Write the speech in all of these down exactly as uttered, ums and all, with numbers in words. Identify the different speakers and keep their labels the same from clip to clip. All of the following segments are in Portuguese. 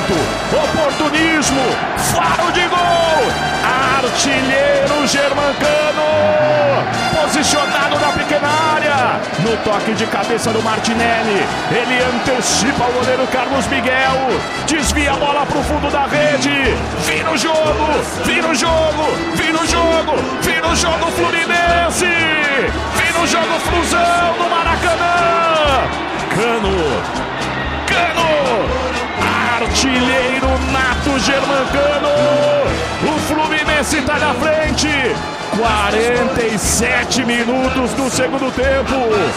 Speaker 1: momento. Oportunismo, faro de gol. Artilheiro Germancano, posicionado na pequena área. No toque de cabeça do Martinelli, ele antecipa o goleiro Carlos Miguel. Desvia a bola para o fundo da rede. Vira o jogo, vira o jogo, vira o jogo, vira o jogo Fluminense. Vira o jogo Flusão no Maracanã. Cano, Cano. Artilheiro nato Germancano. O Fluminense está na frente. quarenta e sete minutos do segundo tempo.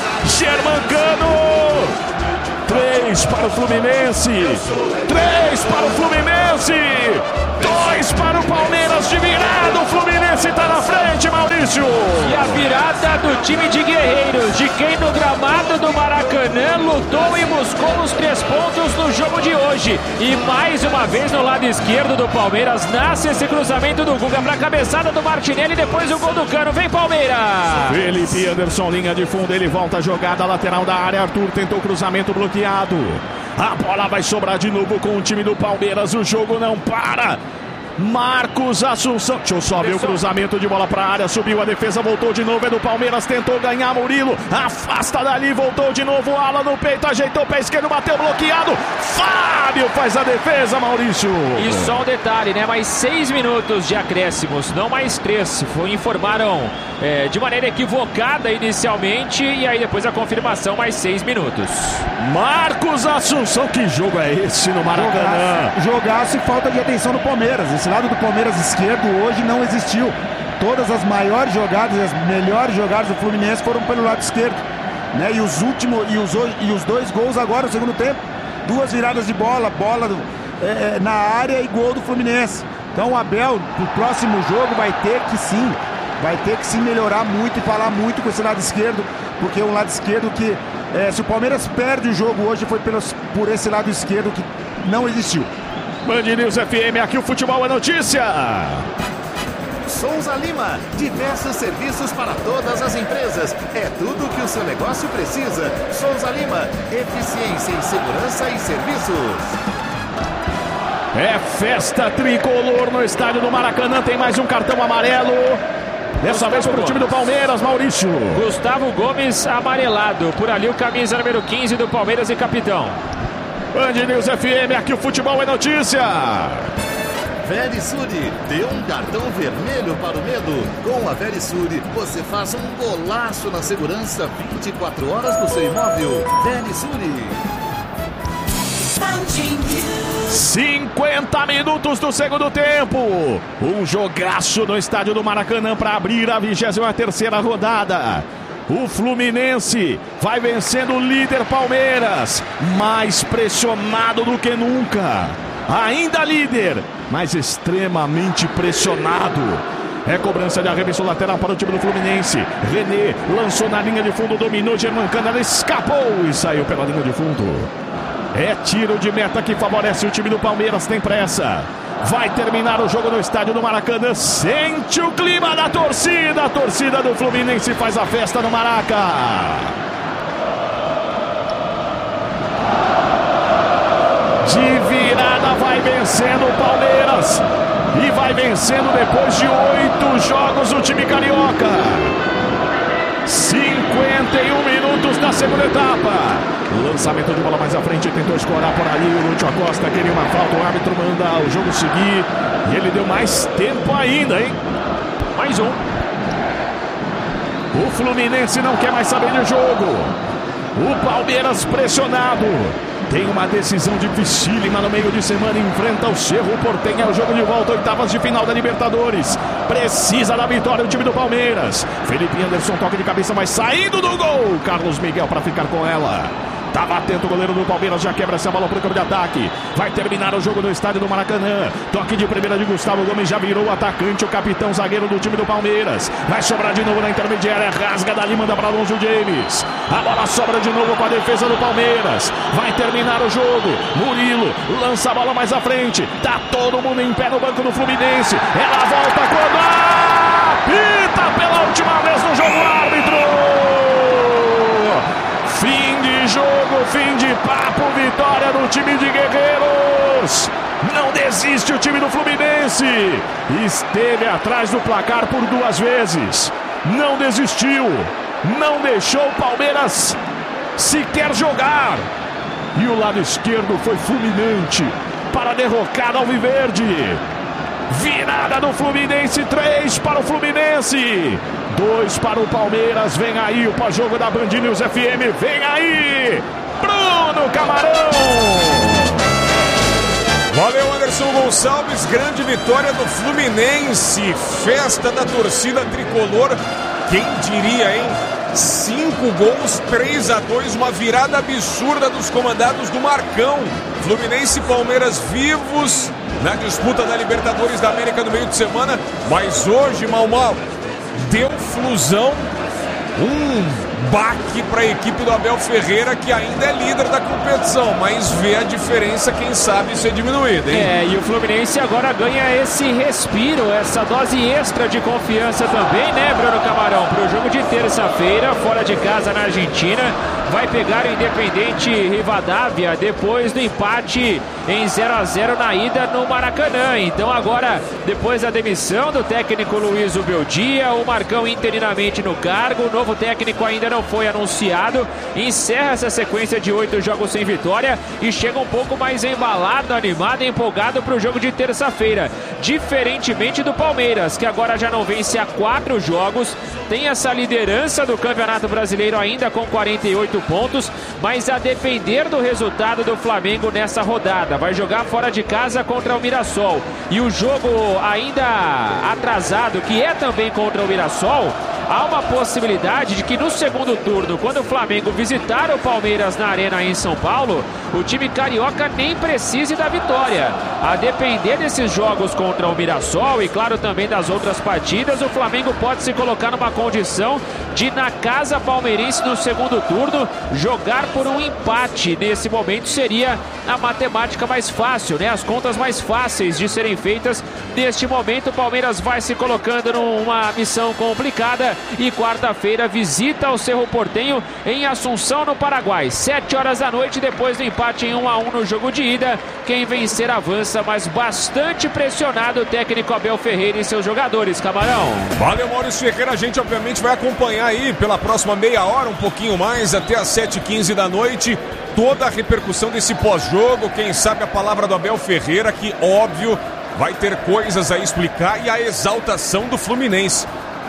Speaker 1: Germancano. Três para o Fluminense. Três para o Fluminense. Dois para o Palmeiras de virada. O Fluminense está na frente, Maurício.
Speaker 2: E a virada do time de guerreiros, de quem no gramado do Maracanã lutou e buscou os três pontos no jogo de hoje. E mais uma vez no lado esquerdo do Palmeiras nasce esse cruzamento do Guga para a cabeçada do Martinelli. Depois o gol do Cano. Vem Palmeiras.
Speaker 1: Felipe Anderson, linha de fundo, ele volta a jogada lateral da área. Arthur tentou o cruzamento bloqueado. A bola vai sobrar de novo com o time do Palmeiras. O jogo não para. Marcos Assunção. Deixa eu só ver o cruzamento de bola para a área. Subiu a defesa, voltou de novo. É do Palmeiras, tentou ganhar. Murilo afasta dali, voltou de novo. Ala no peito, ajeitou o pé esquerdo, bateu bloqueado. Fábio faz a defesa, Maurício.
Speaker 2: E só um detalhe, né? Mais seis minutos de acréscimos, não mais três. Foi, informaram é, de maneira equivocada inicialmente. E aí depois a confirmação, mais seis minutos.
Speaker 1: Marcos Assunção, que jogo é esse no Maracanã?
Speaker 3: Jogaço, jogaço e falta de atenção do Palmeiras. Esse lado do Palmeiras esquerdo hoje não existiu. Todas as maiores jogadas, as melhores jogadas do Fluminense foram pelo lado esquerdo, né? E os últimos e os, e os dois gols agora no segundo tempo, duas viradas de bola, bola do, é, na área e gol do Fluminense. Então o Abel, no próximo jogo, vai ter que sim, vai ter que sim melhorar muito e falar muito com esse lado esquerdo, porque é um lado esquerdo que, é, se o Palmeiras perde o jogo hoje, foi pelos, por esse lado esquerdo que não existiu.
Speaker 1: Band News F M, aqui o futebol é notícia.
Speaker 4: Souza Lima, diversos serviços para todas as empresas. É tudo o que o seu negócio precisa. Souza Lima, eficiência em segurança e serviços.
Speaker 1: É festa tricolor no estádio do Maracanã. Tem mais um cartão amarelo. Dessa vez para o time do Palmeiras, Maurício.
Speaker 2: Gustavo Gomes amarelado. Por ali o camisa número quinze do Palmeiras e capitão.
Speaker 1: Band News F M, aqui o futebol é notícia.
Speaker 4: Verisure, dê um cartão vermelho para o medo. Com a Verisure, você faz um golaço na segurança vinte e quatro horas do seu imóvel. Verisure.
Speaker 1: cinquenta minutos do segundo tempo. Um jogaço no estádio do Maracanã para abrir a vigésima terceira rodada. O Fluminense vai vencendo o líder Palmeiras, mais pressionado do que nunca. Ainda líder, mas extremamente pressionado. É cobrança de arremesso lateral para o time do Fluminense. René lançou na linha de fundo, dominou Germancano, ela escapou e saiu pela linha de fundo. É tiro de meta que favorece o time do Palmeiras, tem pressa. Vai terminar o jogo no estádio do Maracanã. Sente o clima da torcida. A torcida do Fluminense faz a festa no Maraca. De virada vai vencendo o Palmeiras. E vai vencendo depois de oito jogos o time carioca. cinquenta e um minutos da segunda etapa. Lançamento de bola mais à frente, tentou escorar por ali o Lúcio Acosta, queria uma falta, o árbitro manda o jogo seguir e ele deu mais tempo ainda, hein? Mais um. O Fluminense não quer mais saber de jogo. O Palmeiras pressionado. Tem uma decisão dificílima no meio de semana, enfrenta o Cerro Porteño, é o jogo de volta, oitavas de final da Libertadores. Precisa da vitória do time do Palmeiras. Felipe Anderson, toque de cabeça, vai saindo do gol. Carlos Miguel para ficar com ela. Tava atento o goleiro do Palmeiras, já quebra essa bola pro campo de ataque. Vai terminar o jogo no estádio do Maracanã. Toque de primeira de Gustavo Gomes, já virou o atacante, o capitão zagueiro do time do Palmeiras. Vai sobrar de novo na intermediária, rasga dali, manda para longe o James. A bola sobra de novo com a defesa do Palmeiras. Vai terminar o jogo. Murilo lança a bola mais à frente. Tá todo mundo em pé no banco do Fluminense. Ela volta quando apita pela última vez no jogo, árbitro. Fim de jogo. jogo, fim de papo, vitória do time de Guerreiros. Não desiste o time do Fluminense. Esteve atrás do placar por duas vezes. Não desistiu. Não deixou o Palmeiras sequer jogar. E o lado esquerdo foi fulminante para a derrocada alviverde. Virada do Fluminense, três para o Fluminense, dois para o Palmeiras. Vem aí o pós-jogo da Band News F M. Vem aí, Bruno Camarão.
Speaker 5: Valeu, Anderson Gonçalves. Grande vitória do Fluminense. Festa da torcida tricolor. Quem diria, hein? Cinco gols, três a dois, uma virada absurda dos comandados do Marcão. Fluminense e Palmeiras vivos na disputa da Libertadores da América no meio de semana. Mas hoje, mal mal, deu flusão. Um baque para a equipe do Abel Ferreira, que ainda é líder da competição, mas vê a diferença, quem sabe, ser diminuída, hein?
Speaker 2: É, e o Fluminense agora ganha esse respiro, essa dose extra de confiança também, né, Bruno Camarão? Para o jogo de terça-feira, fora de casa na Argentina, vai pegar o Independente Rivadavia depois do empate em zero a zero na ida no Maracanã. Então agora, depois da demissão do técnico Luiz Ubeldia, o Marcão interinamente no cargo, o novo técnico ainda não foi anunciado, encerra essa sequência de oito jogos sem vitória e chega um pouco mais embalado, animado e empolgado para o jogo de terça-feira. Diferentemente do Palmeiras, que agora já não vence há quatro jogos, tem essa liderança do Campeonato Brasileiro ainda com quarenta e oito pontos, mas a depender do resultado do Flamengo nessa rodada. Vai jogar fora de casa contra o Mirassol. E o jogo ainda atrasado, que é também contra o Mirassol, há uma possibilidade de que no segundo turno, quando o Flamengo visitar o Palmeiras na Arena em São Paulo, o time carioca nem precise da vitória. A depender desses jogos contra o Mirassol e, claro, também das outras partidas, o Flamengo pode se colocar numa condição de, na casa palmeirense no segundo turno, jogar por um empate. Nesse momento seria a matemática mais fácil, né? As contas mais fáceis de serem feitas. Neste momento, o Palmeiras vai se colocando numa missão complicada e quarta-feira visita o Cerro Porteño em Assunção, no Paraguai. Sete horas da noite, depois do empate em um a um no jogo de ida. Quem vencer avança, mas bastante pressionado o técnico Abel Ferreira e seus jogadores, Camarão.
Speaker 5: Valeu, Maurício Ferreira. A gente obviamente vai acompanhar aí pela próxima meia hora, um pouquinho mais, até às sete e quinze da noite, toda a repercussão desse pós-jogo. Quem sabe a palavra do Abel Ferreira, que óbvio vai ter coisas a explicar, e a exaltação do Fluminense.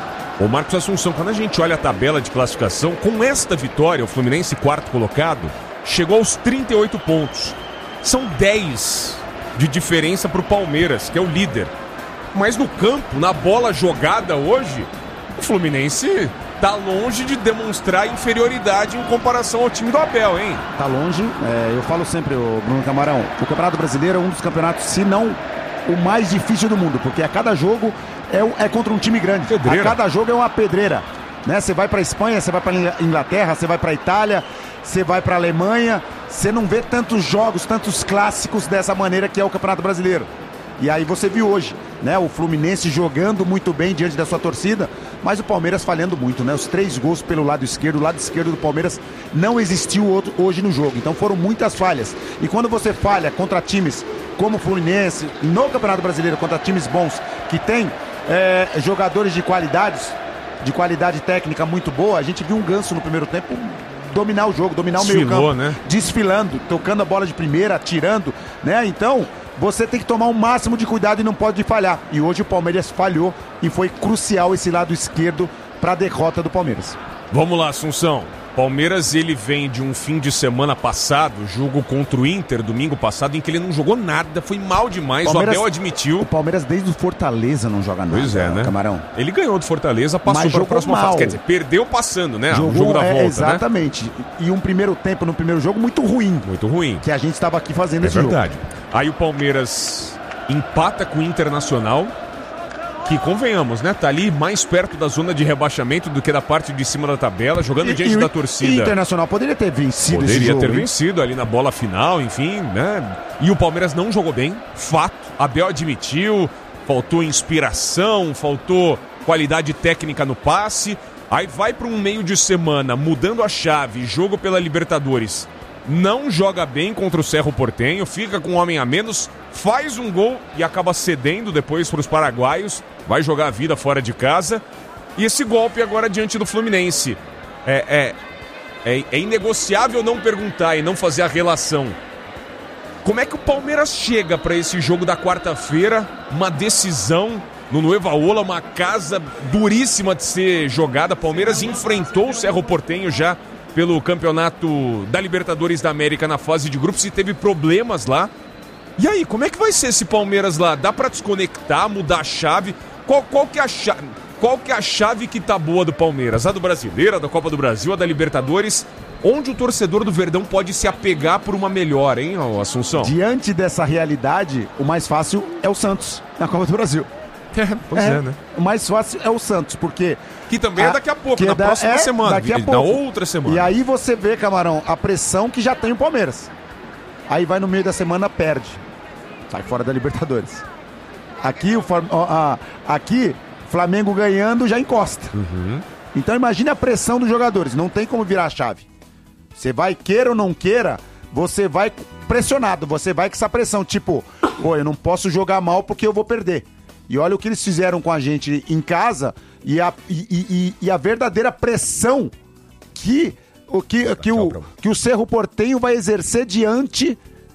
Speaker 5: Ô Marcos Assunção, quando a gente olha a tabela de classificação, com esta vitória, o Fluminense, quarto colocado, chegou aos trinta e oito pontos. São dez de diferença para o Palmeiras, que é o líder. Mas no campo, na bola jogada hoje, o Fluminense tá longe de demonstrar inferioridade em comparação ao time do Abel, hein?
Speaker 3: Tá longe. É, eu falo sempre, o Bruno Camarão, o Campeonato Brasileiro é um dos campeonatos, se não o mais difícil do mundo, porque a cada jogo é, é contra um time grande. Pedreira. A cada jogo é uma pedreira, né? Você vai pra Espanha, você vai pra Inglaterra, você vai pra Itália, você vai pra Alemanha, você não vê tantos jogos, tantos clássicos dessa maneira que é o Campeonato Brasileiro. E aí você viu hoje, né? O Fluminense jogando muito bem diante da sua torcida, mas o Palmeiras falhando muito, né? Os três gols pelo lado esquerdo, o lado esquerdo do Palmeiras não existiu outro hoje no jogo. Então foram muitas falhas. E quando você falha contra times como o Fluminense, no Campeonato Brasileiro, contra times bons, que tem é, jogadores de qualidades, de qualidade técnica muito boa, a gente viu um Ganso no primeiro tempo dominar o jogo, dominar
Speaker 5: Desfilou,
Speaker 3: o meio campo,
Speaker 5: né?
Speaker 3: Desfilando, tocando a bola de primeira, atirando, né? Então você tem que tomar o máximo de cuidado e não pode falhar. E hoje o Palmeiras falhou e foi crucial esse lado esquerdo para a derrota do Palmeiras.
Speaker 5: Vamos lá, Assunção. Palmeiras, ele vem de um fim de semana passado, jogo contra o Inter, domingo passado, em que ele não jogou nada, foi mal demais, Palmeiras, o Abel admitiu.
Speaker 3: O Palmeiras desde o Fortaleza não joga nada.
Speaker 5: Pois é, né?
Speaker 3: Camarão.
Speaker 5: Ele ganhou do Fortaleza, passou para a próxima
Speaker 3: mal.
Speaker 5: fase, quer dizer, perdeu passando, né?
Speaker 3: Jogou,
Speaker 5: o jogo da
Speaker 3: é,
Speaker 5: volta,
Speaker 3: exatamente. Né? E um primeiro tempo no primeiro jogo muito ruim.
Speaker 5: Muito ruim.
Speaker 3: Que a gente estava aqui fazendo
Speaker 5: é
Speaker 3: esse
Speaker 5: verdade.
Speaker 3: jogo.
Speaker 5: Aí o Palmeiras empata com o Internacional, que convenhamos, né? Tá ali mais perto da zona de rebaixamento do que da parte de cima da tabela, jogando
Speaker 3: e,
Speaker 5: diante
Speaker 3: e,
Speaker 5: da torcida.
Speaker 3: E Internacional poderia ter vencido
Speaker 5: poderia
Speaker 3: esse jogo.
Speaker 5: Poderia ter
Speaker 3: hein?
Speaker 5: vencido ali na bola final, enfim, né? E o Palmeiras não jogou bem, fato. Abel admitiu, faltou inspiração, faltou qualidade técnica no passe. Aí vai para um meio de semana, mudando a chave, jogo pela Libertadores. Não joga bem contra o Cerro Porteño, fica com um homem a menos, faz um gol e acaba cedendo depois para os paraguaios. Vai jogar a vida fora de casa. E esse golpe agora diante do Fluminense. É, é, é, é inegociável não perguntar e não fazer a relação. Como é que o Palmeiras chega para esse jogo da quarta-feira? Uma decisão no Nueva Ola, uma casa duríssima de ser jogada. Palmeiras enfrentou o Cerro Porteño já pelo campeonato da Libertadores da América na fase de grupos e teve problemas lá. E aí, como é que vai ser esse Palmeiras lá? Dá para desconectar, mudar a chave? Qual, qual, que é a chave? Qual que é a chave que tá boa do Palmeiras? A do Brasileiro, a da Copa do Brasil, a da Libertadores? Onde o torcedor do Verdão pode se apegar por uma melhor, hein, Assunção?
Speaker 3: Diante dessa realidade, o mais fácil é o Santos na Copa do Brasil.
Speaker 5: É, pois é, é, né?
Speaker 3: O mais fácil é o Santos, porque...
Speaker 5: Que também a, é daqui a pouco, na
Speaker 3: é da,
Speaker 5: próxima
Speaker 3: é
Speaker 5: semana,
Speaker 3: daqui a pouco.
Speaker 5: Na outra semana.
Speaker 3: E aí você vê, Camarão, a pressão que já tem o Palmeiras. Aí vai no meio da semana, perde. Sai fora da Libertadores. Aqui, o a, aqui Flamengo ganhando, já encosta.
Speaker 5: Uhum.
Speaker 3: Então imagine a pressão dos jogadores, não tem como virar a chave. Você vai, queira ou não queira, você vai pressionado, você vai com essa pressão, tipo, pô, eu não posso jogar mal porque eu vou perder. E olha o que eles fizeram com a gente em casa e a, e, e, e a verdadeira pressão que o, que, que, o, que o Cerro Porteño vai exercer diante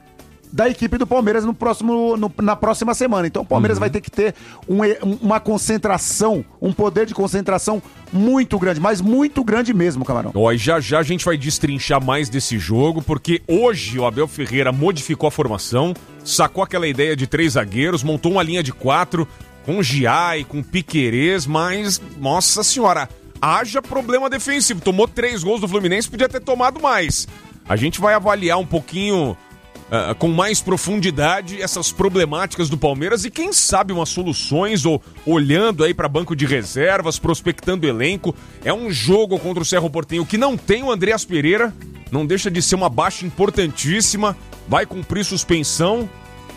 Speaker 3: da equipe do Palmeiras no próximo, no, na próxima semana. Então o Palmeiras uhum. vai ter que ter um, uma concentração, um poder de concentração muito grande, mas muito grande mesmo, Camarão.
Speaker 5: Ó, e já já a gente vai destrinchar mais desse jogo, porque hoje o Abel Ferreira modificou a formação, sacou aquela ideia de três zagueiros, montou uma linha de quatro, com Giai, com Piquerez, mas, nossa senhora, haja problema defensivo. Tomou três gols do Fluminense, podia ter tomado mais. A gente vai avaliar um pouquinho... Uh, com mais profundidade essas problemáticas do Palmeiras e quem sabe umas soluções ou olhando aí para banco de reservas, prospectando elenco. É um jogo contra o Cerro Porteño que não tem o Andreas Pereira, não deixa de ser uma baixa importantíssima, vai cumprir suspensão.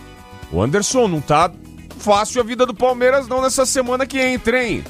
Speaker 5: O Anderson, não tá fácil a vida do Palmeiras não nessa semana que entra, hein?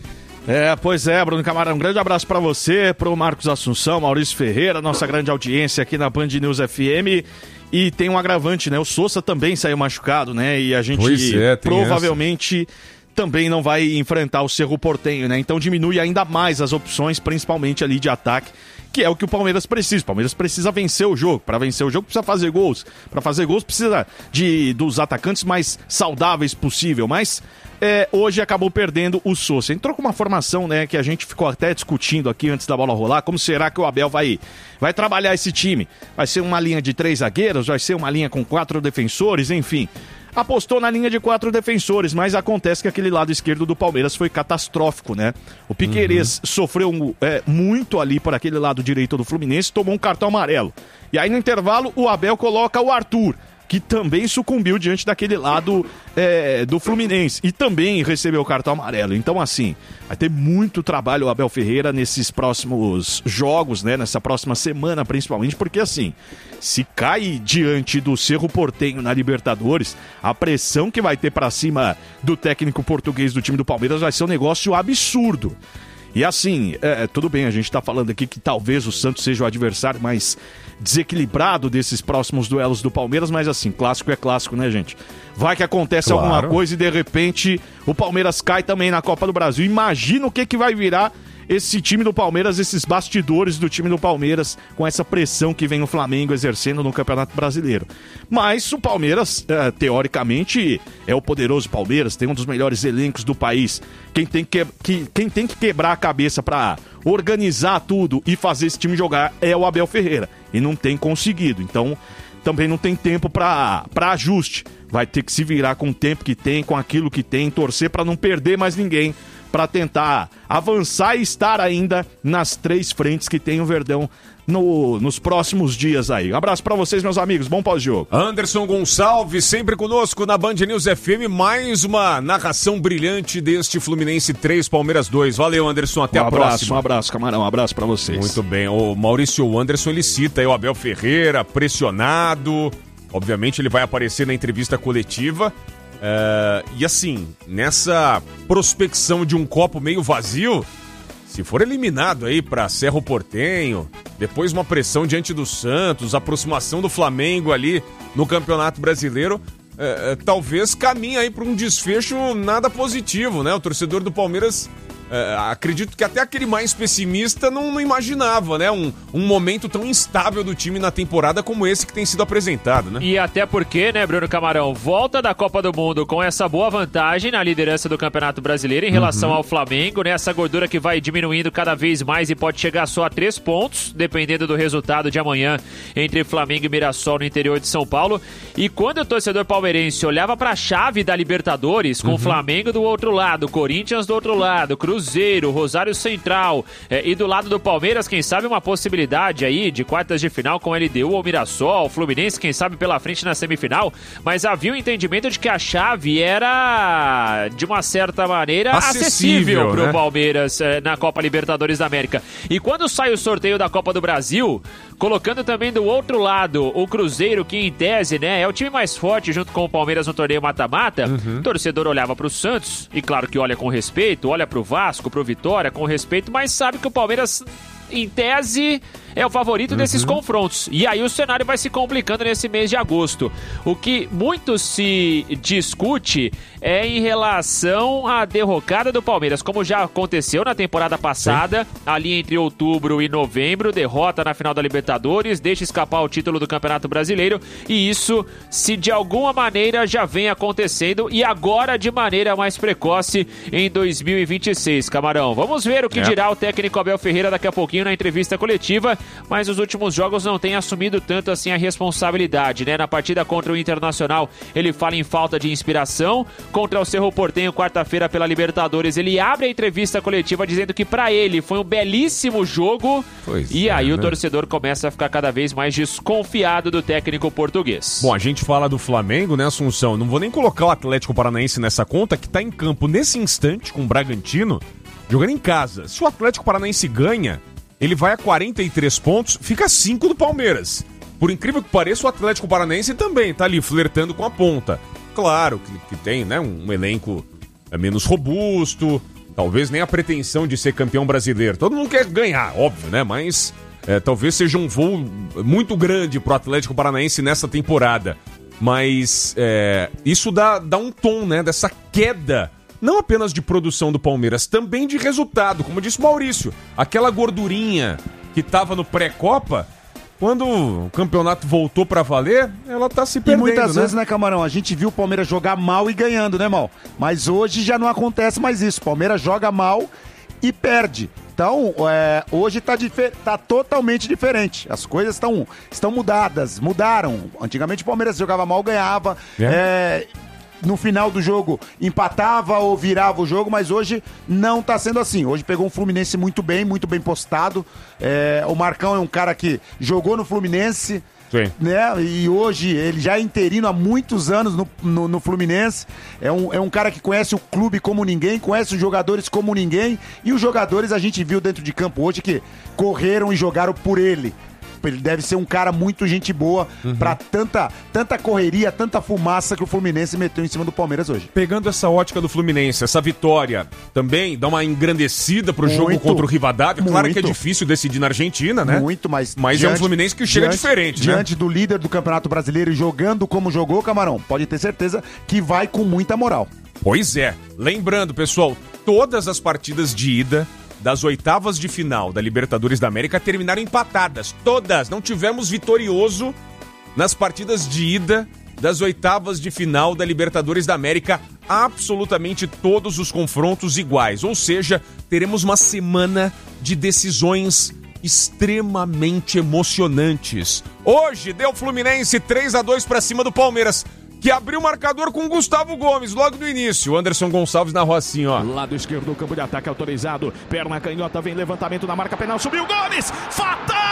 Speaker 1: É, pois é, Bruno Camarão, um grande abraço pra você, pro Marcos Assunção, Maurício Ferreira, nossa grande audiência aqui na Band News F M. E tem um agravante, né? O Sousa também saiu machucado, né? E a gente é, provavelmente essa. também não vai enfrentar o Cerro Porteño, né? Então diminui ainda mais as opções, principalmente ali de ataque, que é o que o Palmeiras precisa. O Palmeiras precisa vencer o jogo. Para vencer o jogo precisa fazer gols. Para fazer gols precisa de, dos atacantes mais saudáveis possível. Mas é, hoje acabou perdendo o Sousa. Entrou com uma formação, né, que a gente ficou até discutindo aqui antes da bola rolar. Como será que o Abel vai, vai trabalhar esse time? Vai ser uma linha de três zagueiros? Vai ser uma linha com quatro defensores? Enfim... Apostou na linha de quatro defensores, mas acontece que aquele lado esquerdo do Palmeiras foi catastrófico, né? O Piquerez uhum. sofreu é, muito ali por aquele lado direito do Fluminense, tomou um cartão amarelo. E aí no intervalo o Abel coloca o Arthur, que também sucumbiu diante daquele lado é, do Fluminense e também recebeu o cartão amarelo. Então assim, vai ter muito trabalho o Abel Ferreira nesses próximos jogos, né? Nessa próxima semana principalmente, porque assim, se cai diante do Cerro Porteño na Libertadores, a pressão que vai ter pra cima do técnico português do time do Palmeiras vai ser um negócio absurdo. E assim, é, tudo bem, a gente tá falando aqui que talvez o Santos seja o adversário mais desequilibrado desses próximos duelos do Palmeiras, mas assim, clássico é clássico, né, gente? Vai que acontece claro. alguma coisa e de repente o Palmeiras cai também na Copa do Brasil. Imagina o que, que vai virar esse time do Palmeiras, esses bastidores do time do Palmeiras, com essa pressão que vem o Flamengo exercendo no Campeonato Brasileiro. Mas o Palmeiras, é, teoricamente, é o poderoso Palmeiras, tem um dos melhores elencos do país. Quem tem que, que, quem tem que quebrar a cabeça para organizar tudo e fazer esse time jogar é o Abel Ferreira. E não tem conseguido. Então, também não tem tempo para ajuste. Vai ter que se virar com o tempo que tem, com aquilo que tem, torcer para não perder mais ninguém, para tentar avançar e estar ainda nas três frentes que tem o Verdão no, nos próximos dias aí. Um abraço para vocês, meus amigos. Bom pós-jogo.
Speaker 5: Anderson Gonçalves, sempre conosco na Band News F M. Mais uma narração brilhante deste Fluminense três, Palmeiras dois. Valeu, Anderson. Até
Speaker 1: um
Speaker 5: a
Speaker 1: abraço,
Speaker 5: próxima.
Speaker 1: Um abraço, camarão. Um abraço para vocês.
Speaker 5: Muito bem. O Maurício o Anderson, ele cita aí o Abel Ferreira, pressionado. Obviamente ele vai aparecer na entrevista coletiva. Uh, e assim, nessa prospecção de um copo meio vazio, se for eliminado aí para Cerro Porteño, depois uma pressão diante do Santos, aproximação do Flamengo ali no Campeonato Brasileiro, é, é, talvez caminhe aí para um desfecho nada positivo, né? O torcedor do Palmeiras, é, acredito que até aquele mais pessimista não, não imaginava, né? Um, um momento tão instável do time na temporada como esse que tem sido apresentado, né?
Speaker 2: E até porque, né, Bruno Camarão, volta da Copa do Mundo com essa boa vantagem na liderança do Campeonato Brasileiro em relação uhum. ao Flamengo, né? Essa gordura que vai diminuindo cada vez mais e pode chegar só a três pontos, dependendo do resultado de amanhã entre Flamengo e Mirassol no interior de São Paulo. E quando o torcedor palmeirense olhava para a chave da Libertadores, com o uhum. Flamengo do outro lado, Corinthians do outro lado, Cruzeiro, Rosário Central, é, e do lado do Palmeiras, quem sabe uma possibilidade aí de quartas de final com L D U ou Mirassol, Fluminense, quem sabe pela frente na semifinal, mas havia o entendimento de que a chave era, de uma certa maneira, acessível para o né? Palmeiras é, na Copa Libertadores da América. E quando sai o sorteio da Copa do Brasil, colocando também do outro lado o Cruzeiro, que em tese, né, é o time mais forte junto com o Palmeiras no torneio mata-mata, uhum. o torcedor olhava para o Santos, e claro que olha com respeito, olha para o Vasco, pro Vitória, com respeito, mas sabe que o Palmeiras, em tese, é o favorito uhum. desses confrontos. E aí o cenário vai se complicando nesse mês de agosto. O que muito se discute é em relação à derrocada do Palmeiras, como já aconteceu na temporada passada, Sim. ali entre outubro e novembro, derrota na final da Libertadores, deixa escapar o título do Campeonato Brasileiro, e isso, se de alguma maneira já vem acontecendo, e agora de maneira mais precoce em dois mil e vinte e seis, Camarão. Vamos ver o que é. dirá o técnico Abel Ferreira daqui a pouquinho na entrevista coletiva, mas os últimos jogos não têm assumido tanto assim a responsabilidade, né? Na partida contra o Internacional, ele fala em falta de inspiração. Contra o Cerro Porteño, quarta-feira pela Libertadores, ele abre a entrevista coletiva dizendo que pra ele foi um belíssimo jogo. Pois e é, aí né? o torcedor começa a ficar cada vez mais desconfiado do técnico português.
Speaker 5: Bom, a gente fala do Flamengo, né, Assunção? Não vou nem colocar o Atlético Paranaense nessa conta, que tá em campo nesse instante com o Bragantino, jogando em casa. Se o Atlético Paranaense ganha, ele vai a quarenta e três pontos, fica a cinco do Palmeiras. Por incrível que pareça, o Atlético Paranaense também tá ali flertando com a ponta. Claro que, que tem, né, um elenco menos robusto, talvez nem a pretensão de ser campeão brasileiro. Todo mundo quer ganhar, óbvio, né? Mas é, talvez seja um voo muito grande pro Atlético Paranaense nessa temporada. Mas é, isso dá, dá um tom, né, dessa queda, não apenas de produção do Palmeiras, também de resultado, como disse o Maurício. Aquela gordurinha que tava no pré-copa, quando o campeonato voltou pra valer, ela tá se perdendo,
Speaker 3: E muitas
Speaker 5: né?
Speaker 3: vezes, né, Camarão, a gente viu o Palmeiras jogar mal e ganhando, né, Mal? Mas hoje já não acontece mais isso. O Palmeiras joga mal e perde. Então, é, hoje tá, difer- tá totalmente diferente. As coisas estão estão mudadas, mudaram. Antigamente o Palmeiras jogava mal, ganhava. É. É, no final do jogo empatava ou virava o jogo, mas hoje não tá sendo assim. Hoje pegou um Fluminense muito bem, muito bem postado. É, o Marcão é um cara que jogou no Fluminense,
Speaker 5: Sim.
Speaker 3: né? E hoje ele já é interino há muitos anos no, no, no Fluminense. É um, é um cara que conhece o clube como ninguém, conhece os jogadores como ninguém. E os jogadores a gente viu dentro de campo hoje que correram e jogaram por ele. Ele deve ser um cara muito gente boa uhum. pra tanta, tanta correria, tanta fumaça que o Fluminense meteu em cima do Palmeiras hoje.
Speaker 5: Pegando essa ótica do Fluminense, essa vitória também dá uma engrandecida pro muito, jogo contra o Rivadavia. Claro muito. Que é difícil decidir na Argentina, né?
Speaker 3: Muito, mas...
Speaker 5: Mas
Speaker 3: diante,
Speaker 5: é um Fluminense que chega
Speaker 3: diante,
Speaker 5: diferente,
Speaker 3: diante
Speaker 5: né?
Speaker 3: do líder do Campeonato Brasileiro e jogando como jogou, Camarão, pode ter certeza que vai com muita moral.
Speaker 5: Pois é. Lembrando, pessoal, todas as partidas de ida das oitavas de final da Libertadores da América terminaram empatadas. Todas. Não tivemos vitorioso nas partidas de ida das oitavas de final da Libertadores da América. Absolutamente todos os confrontos iguais. Ou seja, teremos uma semana de decisões extremamente emocionantes. Hoje deu Fluminense três a dois para cima do Palmeiras, que abriu o marcador com Gustavo Gomes logo no início. O Anderson Gonçalves narrou assim, ó.
Speaker 1: Lado esquerdo, campo de ataque autorizado. Perna canhota, vem levantamento na marca penal. Subiu Gomes! Fatal!